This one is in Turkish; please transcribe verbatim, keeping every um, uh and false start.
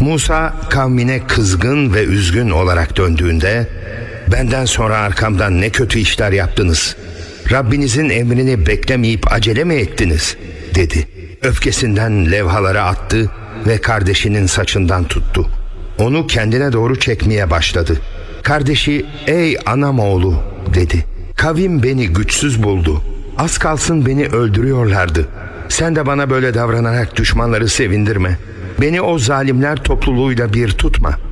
Musa kavmine kızgın ve üzgün olarak döndüğünde, "Benden sonra arkamdan ne kötü işler yaptınız. Rabbinizin emrini beklemeyip acele mi ettiniz?" dedi. Öfkesinden levhaları attı ve kardeşinin saçından tuttu. Onu kendine doğru çekmeye başladı. Kardeşi, "Ey anam oğlu," dedi. "Kavim beni güçsüz buldu. Az kalsın beni öldürüyorlardı. Sen de bana böyle davranarak düşmanları sevindirme. Beni o zalimler topluluğuyla bir tutma."